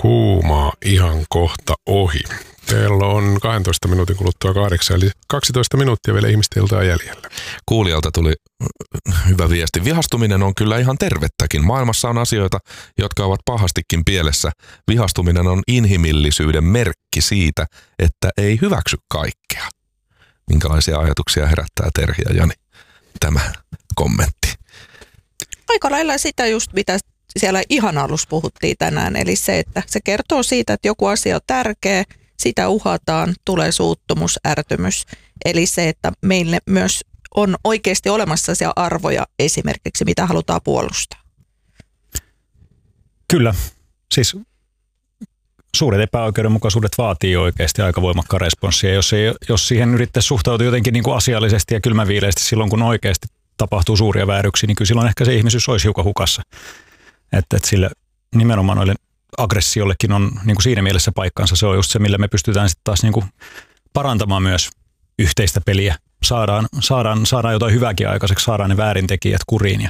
Kuumaa ihan kohta ohi. Kello on 12 minuutin kuluttua 8, eli 12 minuuttia vielä ihmistiltaa jäljellä. Kuulijalta tuli hyvä viesti. Vihastuminen on kyllä ihan tervettäkin. Maailmassa on asioita, jotka ovat pahastikin pielessä. Vihastuminen on inhimillisyyden merkki siitä, että ei hyväksy kaikkea. Minkälaisia ajatuksia herättää Terhi ja Jani tämä kommentti? Aika lailla sitä just, mitä siellä ihan alussa puhuttiin tänään. Eli se, että se kertoo siitä, että joku asia on tärkeä, sitä uhataan, tulee suuttumus, ärtymys. Eli se, että meille myös on oikeasti olemassa sellaisia arvoja esimerkiksi, mitä halutaan puolustaa. Kyllä. Siis suuret epäoikeudenmukaisuudet vaatii oikeasti aika voimakkaan responssia. Jos siihen yrittäisi suhtautua jotenkin niin kuin asiallisesti ja kylmäviileisesti silloin, kun oikeasti tapahtuu suuria vääryksiä, niin kyllä silloin ehkä se ihmisyys olisi hiukan hukassa. Että sille nimenomaan noille aggressiollekin on niin kuin siinä mielessä paikkansa. Se on just se, millä me pystytään sitten taas niin kuin parantamaan myös yhteistä peliä. Saadaan jotain hyvääkin aikaiseksi, saadaan ne väärintekijät kuriin. Ja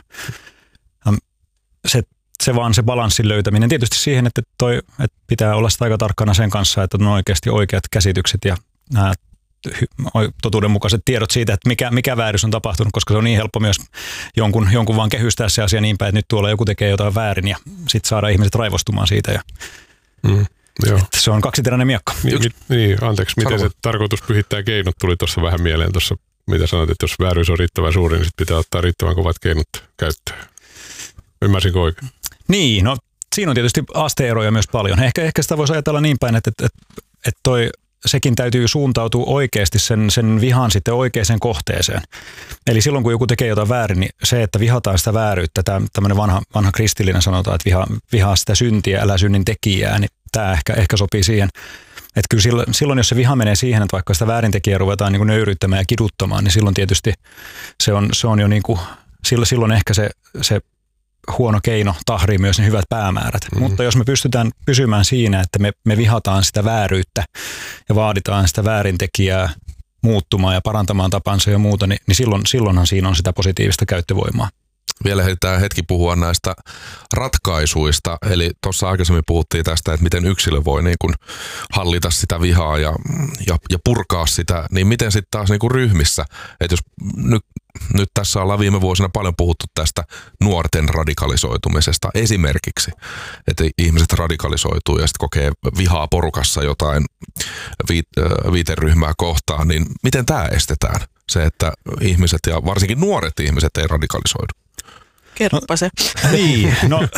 se vaan se balanssin löytäminen. Tietysti siihen, että pitää olla sitä aika tarkkana sen kanssa, että on oikeasti oikeat käsitykset ja nämä totuudenmukaiset tiedot siitä, että mikä väärys on tapahtunut, koska se on niin helppo myös jonkun vaan kehystää se asia niin päin, että nyt tuolla joku tekee jotain väärin ja sitten saada ihmiset raivostumaan siitä. Ja se on kaksiteräinen miekka. Anteeksi, miten se tarkoitus pyhittää keinot tuli tuossa vähän mieleen tuossa, mitä sanoit, että jos vääryys on riittävän suuri, niin sitten pitää ottaa riittävän kovat keinot käyttöön. Ymmärsinkö oikein? Niin, no siinä on tietysti asteeroja myös paljon. Ehkä sitä voisi ajatella niin päin, että sekin täytyy suuntautua oikeasti sen vihan sitten oikeaan kohteeseen. Eli silloin, kun joku tekee jotain väärin, niin se, että vihataan sitä vääryyttä, tämmöinen vanha kristillinen sanotaan, että vihaa sitä syntiä, älä synnin tekijää, niin tämä ehkä sopii siihen. Että kyllä silloin, jos se viha menee siihen, että vaikka sitä väärintekijää ruvetaan niin kuin nöyryyttämään ja kiduttamaan, niin silloin tietysti se on jo niin kuin, silloin ehkä se huono keino tahrii myös ne hyvät päämäärät. Mutta jos me pystytään pysymään siinä, että me vihataan sitä vääryyttä ja vaaditaan sitä väärintekijää muuttumaan ja parantamaan tapansa ja muuta, niin silloinhan siinä on sitä positiivista käyttövoimaa. Vielä tämä hetki puhua näistä ratkaisuista. Eli tuossa aikaisemmin puhuttiin tästä, että miten yksilö voi niin kuin hallita sitä vihaa ja purkaa sitä. Niin miten sitten taas niin kuin ryhmissä, että jos nyt tässä ollaan viime vuosina paljon puhuttu tästä nuorten radikalisoitumisesta esimerkiksi, että ihmiset radikalisoituu ja sitten kokee vihaa porukassa jotain viiteryhmää kohtaan, niin miten tämä estetään? Se, että ihmiset ja varsinkin nuoret ihmiset ei radikalisoidu. Kerropa se. Niin,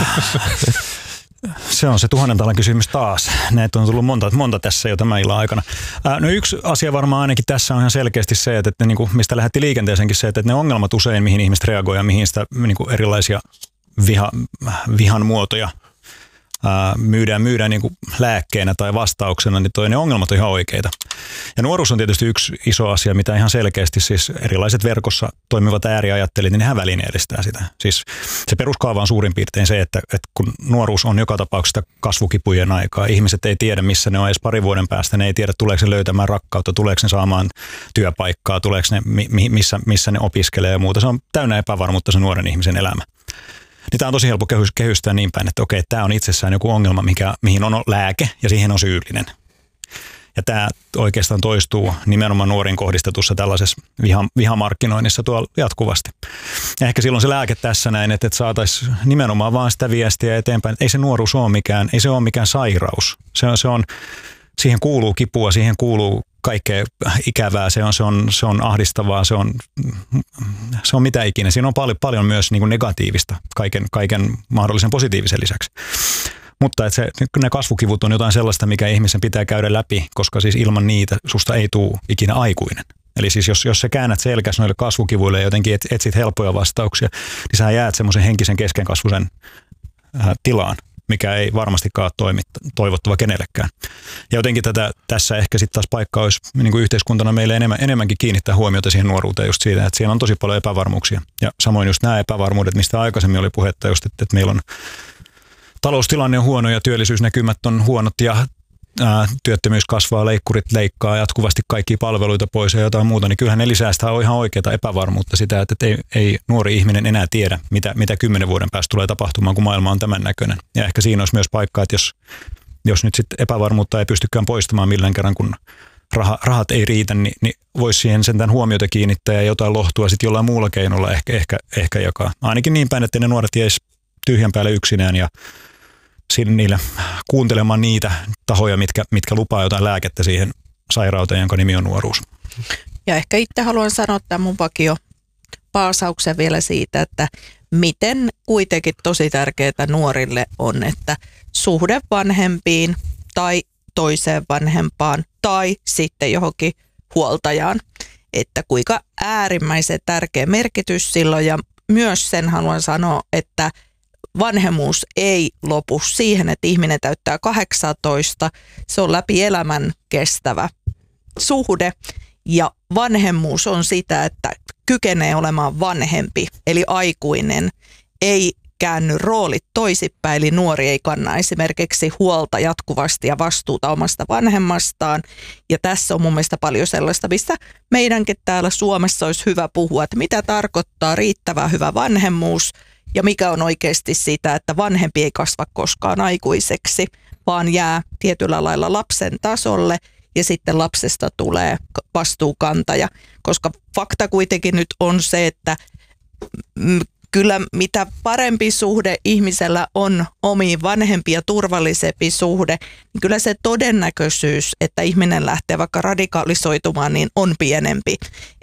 se on se 1000 talan kysymys taas. Näitä on tullut monta tässä jo tämän illan aikana. No yksi asia varmaan ainakin tässä on ihan selkeästi se, että niin kuin, mistä lähti liikenteeseenkin se, että ne ongelmat usein, mihin ihmiset reagoi ja mihin sitä niin kuin erilaisia vihan muotoja myydään niin kuin lääkkeenä tai vastauksena, niin ne ongelmat on ihan oikeita. Ja nuoruus on tietysti yksi iso asia, mitä ihan selkeästi siis erilaiset verkossa toimivat ääriajattelijat, niin nehän välineellistää sitä. Siis se peruskaava on suurin piirtein se, että kun nuoruus on joka tapauksessa kasvukipujen aikaa, ihmiset ei tiedä, missä ne on edes parin vuoden päästä, ne ei tiedä, tuleeko ne löytämään rakkautta, tuleeko ne saamaan työpaikkaa, tuleeko ne, missä ne opiskelee ja muuta. Se on täynnä epävarmuutta se nuoren ihmisen elämä. Niin tämä on tosi helppo kehystää niin päin, että okei, tämä on itsessään joku ongelma, mihin on lääke ja siihen on syyllinen. Ja tämä oikeastaan toistuu nimenomaan nuoriin kohdistetussa tällaisessa vihamarkkinoinnissa tuolla jatkuvasti. Ja ehkä silloin se lääke tässä näin, että saataisiin nimenomaan vaan sitä viestiä eteenpäin, että ei se nuoruus ole mikään sairaus. Se on, siihen kuuluu kipua, siihen kuuluu kaikkea ikävää, se on ahdistavaa, se on mitä ikinä. Siinä on paljon myös niin kuin negatiivista kaiken mahdollisen positiivisen lisäksi. Mutta että ne kasvukivut on jotain sellaista, mikä ihmisen pitää käydä läpi, koska siis ilman niitä susta ei tule ikinä aikuinen. Eli siis jos sä käännät selkäs noille kasvukivuille ja jotenkin etsit helppoja vastauksia, niin sä jäät semmoisen henkisen keskenkasvuisen tilaan, mikä ei varmastikaan ole toivottava kenellekään. Ja jotenkin tässä ehkä sitten taas paikka olisi niin kuin yhteiskuntana meille enemmänkin kiinnittää huomiota siihen nuoruuteen just siitä, että siellä on tosi paljon epävarmuuksia. Ja samoin just nämä epävarmuudet, mistä aikaisemmin oli puhetta just, että meillä on taloustilanne on huono ja työllisyysnäkymät on huonot ja työttömyys kasvaa, leikkurit leikkaa jatkuvasti kaikkia palveluita pois ja jotain muuta, niin kyllähän ne lisää sitä ihan oikeaa epävarmuutta sitä, että ei nuori ihminen enää tiedä, mitä 10 vuoden päästä tulee tapahtumaan, kun maailma on tämän näköinen. Ja ehkä siinä olisi myös paikka, että jos nyt sitten epävarmuutta ei pystykään poistamaan millään kerran, kun rahat ei riitä, niin voisi siihen sentään huomiota kiinnittää ja jotain lohtua sitten jollain muulla keinolla ehkä jakaa. Ainakin niin päin, että ne nuoret jäisi tyhjän päälle yksinään ja niille kuuntelemaan niitä tahoja, mitkä lupaa jotain lääkettä siihen sairauteen, jonka nimi on nuoruus. Ja ehkä itse haluan sanoa tämän mun vakio paasauksen vielä siitä, että miten kuitenkin tosi tärkeää nuorille on, että suhde vanhempiin tai toiseen vanhempaan tai sitten johonkin huoltajaan, että kuinka äärimmäisen tärkeä merkitys silloin ja myös sen haluan sanoa, että vanhemmuus ei lopu siihen, että ihminen täyttää 18, se on läpi elämän kestävä suhde ja vanhemmuus on sitä, että kykenee olemaan vanhempi eli aikuinen, ei käänny roolit toisinpäin, eli nuori ei kanna esimerkiksi huolta jatkuvasti ja vastuuta omasta vanhemmastaan. Ja tässä on mun mielestä paljon sellaista, mistä meidänkin täällä Suomessa olisi hyvä puhua, että mitä tarkoittaa riittävän hyvä vanhemmuus ja mikä on oikeasti sitä, että vanhempi ei kasva koskaan aikuiseksi, vaan jää tietyllä lailla lapsen tasolle ja sitten lapsesta tulee vastuukantaja, koska fakta kuitenkin nyt on se, että kyllä mitä parempi suhde ihmisellä on omiin vanhempia, turvallisempi suhde, niin kyllä se todennäköisyys, että ihminen lähtee vaikka radikalisoitumaan, niin on pienempi.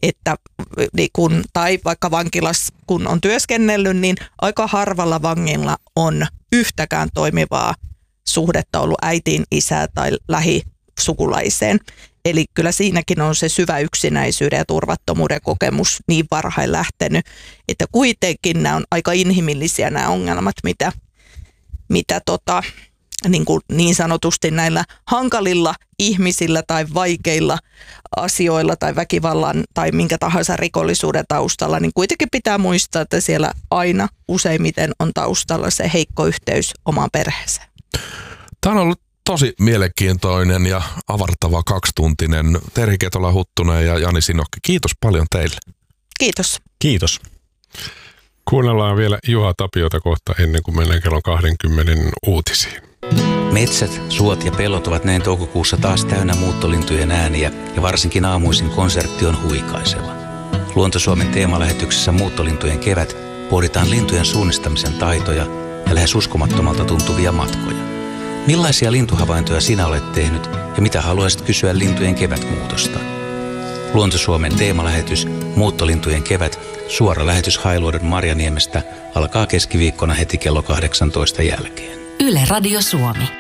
Tai vaikka vankilassa, kun on työskennellyt, niin aika harvalla vangilla on yhtäkään toimivaa suhdetta ollut äitiin, isää tai lähisukulaiseen. Eli kyllä siinäkin on se syvä yksinäisyyden ja turvattomuuden kokemus niin varhain lähtenyt, että kuitenkin nämä on aika inhimillisiä nämä ongelmat, mitä niin sanotusti näillä hankalilla ihmisillä tai vaikeilla asioilla tai väkivallan tai minkä tahansa rikollisuuden taustalla, niin kuitenkin pitää muistaa, että siellä aina useimmiten on taustalla se heikko yhteys omaan perheeseen. Tämä on ollut tosi mielenkiintoinen ja avartava 2-tuntinen. Terhi Ketola-Huttunen ja Jani Sinokki, kiitos paljon teille. Kiitos. Kiitos. Kuunnellaan vielä Juha Tapiota kohta ennen kuin mennään kello 20 uutisiin. Metsät, suot ja pellot ovat näin toukokuussa taas täynnä muuttolintujen ääniä ja varsinkin aamuisin konsertti on huikaiseva. Luonto-Suomen teemalähetyksessä Muuttolintujen kevät pohditaan lintujen suunnistamisen taitoja ja lähes uskomattomalta tuntuvia matkoja. Millaisia lintuhavaintoja sinä olet tehnyt ja mitä haluaisit kysyä lintujen kevätmuutosta? Luonto-Suomen teemalähetys Muuttolintujen kevät, suora lähetys Hailuodon Marjaniemestä alkaa keskiviikkona heti kello 18 jälkeen. Yle Radio Suomi.